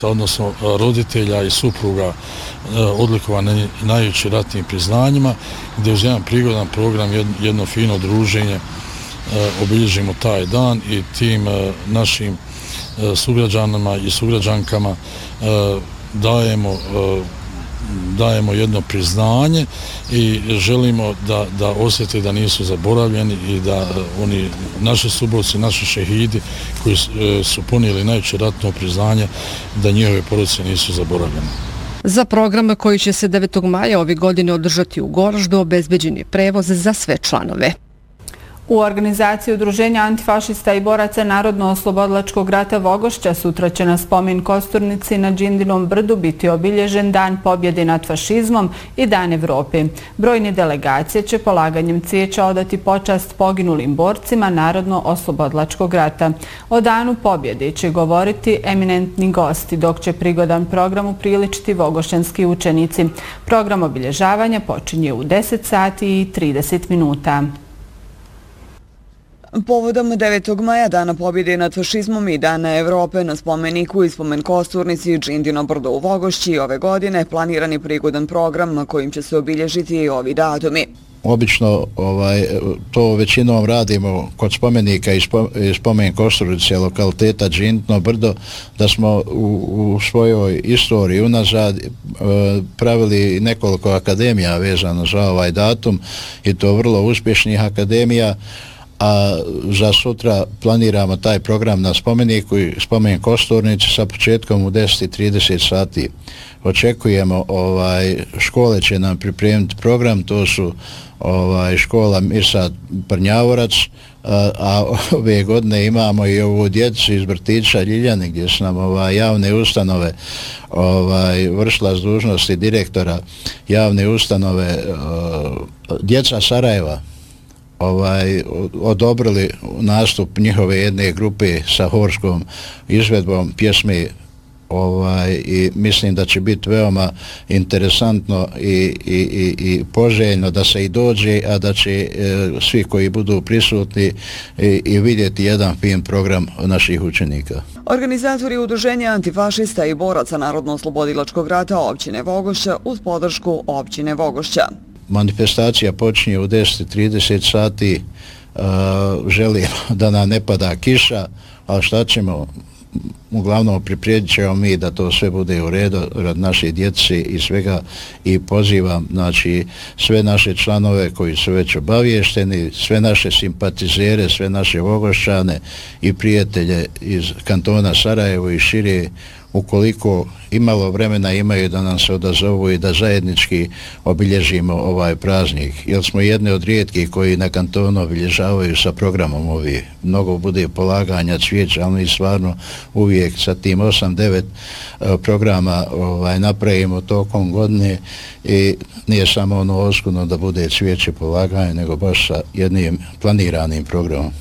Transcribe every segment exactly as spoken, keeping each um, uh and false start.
odnosno roditelja i supruga odlikovani najvećim ratnim priznanjima, gdje uz jedan prigodan program, jedno fino druženje obilježimo taj dan i tim našim sugrađanima i sugrađankama dajemo dajemo jedno priznanje i želimo da, da osjete da nisu zaboravljeni i da oni, naši suborci, naši šehidi koji su punili najveće ratno priznanje, da njihove porodice nisu zaboravljene. Za programe koji će se devetog maja ove godine održati u Goraždu obezbeđen je prevoz za sve članove. U organizaciji Udruženja antifašista i boraca Narodno-oslobodilačkog rata Vogošća sutra će na spomen Kosturnici na Đindinom brdu biti obilježen Dan pobjede nad fašizmom i Dan Evrope. Brojne delegacije će polaganjem cvijeća odati počast poginulim borcima Narodno-oslobodilačkog rata. O Danu pobjede će govoriti eminentni gosti, dok će prigodan program upriličiti vogošćanski učenici. Program obilježavanja počinje u deset sati i trideset minuta. Povodom devetog maja, Dana pobjede nad fašizmom i Dana Evrope, na spomeniku i spomen Kosturnici Đindino brdo u Vogošći ove godine planirani prigodan program kojim će se obilježiti i ovi datumi. Obično ovaj, to većinom radimo kod spomenika i spomen Kosturnice lokaliteta Đindino brdo, da smo u, u svojoj istoriji unazad e, pravili nekoliko akademija vezano za ovaj datum i to vrlo uspješnih akademija, a za sutra planiramo taj program na spomeniku i spomen Kosturnici sa početkom u deset i trideset sati. Očekujemo, ovaj, škole će nam pripremiti program, to su ovaj, škola Mirsad Prnjavorac, a, a ove godine imamo i ovu djecu iz vrtića Ljiljane, gdje su nam ovaj, javne ustanove ovaj, vršila s dužnosti direktora javne ustanove a, Djeca Sarajeva, ovaj, odobrili nastup njihove jedne grupe sa horskom izvedbom pjesme, ovaj, i mislim da će biti veoma interesantno i, i, i, i poželjno da se i dođe, a da će e, svi koji budu prisutni i, i vidjeti jedan fin program naših učenika. Organizatori Udruženja antifašista i boraca Narodno-oslobodilačkog rata općine Vogošća uz podršku općine Vogošća. Manifestacija počinje u deset i trideset sati, uh, želimo da nam ne pada kiša, ali šta ćemo, uglavnom priprijedit ćemo mi da to sve bude u redu rad naše djece i svega, i pozivam, znači, sve naše članove koji su već obavješteni, sve naše simpatizere, sve naše Vogošćane i prijatelje iz kantona Sarajevo i šire, ukoliko imalo vremena imaju, da nam se odazovu i da zajednički obilježimo ovaj praznik, jer smo jedni od rijetkih koji na kantonu obilježavaju sa programom ovi. Mnogo bude polaganja cvijeća, ali mi stvarno uvijek sa tim osam devet programa ovaj, napravimo tokom godine i nije samo ono oskuno da bude cvijeće polaganje, nego baš sa jednim planiranim programom.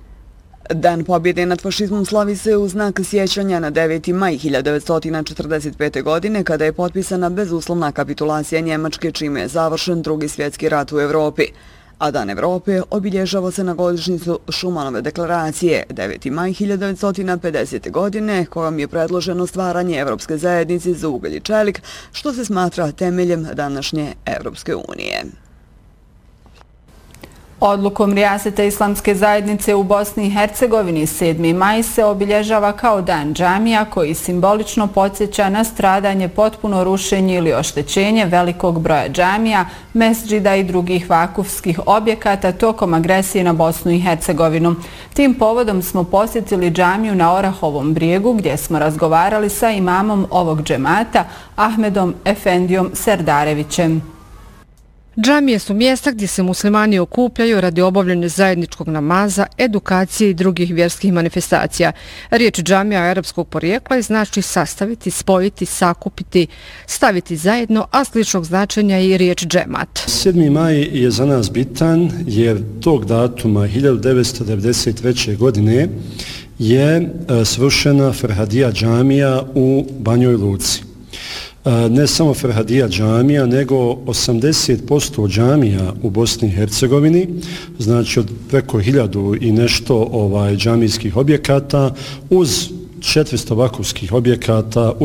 Dan pobjede nad fašizmom slavi se u znak sjećanja na deveti maj hiljadu devetsto četrdeset pete. godine, kada je potpisana bezuslovna kapitulacija Njemačke, čime je završen Drugi svjetski rat u Evropi. A Dan Evrope obilježava se na godišnjicu Šumanove deklaracije deveti maj hiljadu devetsto pedesete. godine, kojom je predloženo stvaranje Evropske zajednice za ugalj i čelik, što se smatra temeljem današnje Evropske unije. Odlukom Rijaseta Islamske zajednice u Bosni i Hercegovini sedmi maj se obilježava kao Dan džamija, koji simbolično podsjeća na stradanje, potpuno rušenje ili oštećenje velikog broja džamija, mesdžida i drugih vakufskih objekata tokom agresije na Bosnu i Hercegovinu. Tim povodom smo posjetili džamiju na Orahovom brijegu, gdje smo razgovarali sa imamom ovog džemata, Ahmedom Efendijom Serdarevićem. Džamije su mjesta gdje se muslimani okupljaju radi obavljanja zajedničkog namaza, edukacije i drugih vjerskih manifestacija. Riječ džamija arapskog porijekla znači sastaviti, spojiti, sakupiti, staviti zajedno, a sličnog značenja je i riječ džemat. sedmi maj je za nas bitan jer tog datuma hiljadu devetsto devedeset treće. godine je svršena Ferhadija džamija u Banjoj Luci. Ne samo Ferhadija džamija, nego osamdeset posto džamija u Bosni i Hercegovini, znači od preko hiljadu i nešto ovaj, džamijskih objekata, uz četiristo vakufskih objekata,